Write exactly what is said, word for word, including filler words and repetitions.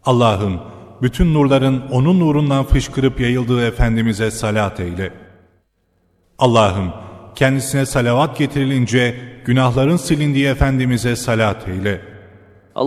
Allah'ım, bütün nurların onun nurundan fışkırıp yayıldığı Efendimiz'e salat eyle. Allah'ım, kendisine salavat getirilince günahların silindiği Efendimiz'e salat eyle.